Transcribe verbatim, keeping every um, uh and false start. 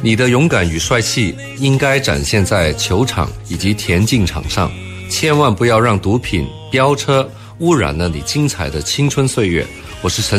你的勇敢与帅气应该展现在球场以及田径场上，千万不要让毒品、飙车污染了你精彩的青春岁月。我是陈